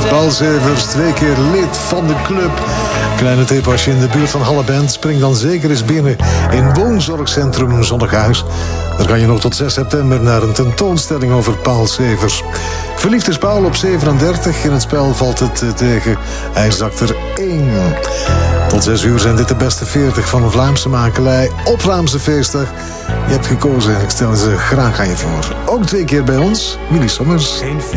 Paul Severs, 2 keer lid van de club. Kleine tip, als je in de buurt van Halle bent, spring dan zeker eens binnen in Woonzorgcentrum Zonnighuis. Daar kan je nog tot 6 september naar een tentoonstelling over Paul Severs. Verliefd is Paul op 37. In het spel valt het tegen. Hij zakt er 1. Tot 6 uur zijn dit de beste 40 van Vlaamse makelij op Vlaamse feestdag. Je hebt gekozen en ik stel ze graag aan je voor. Ook 2 keer bij ons, Willy Sommers.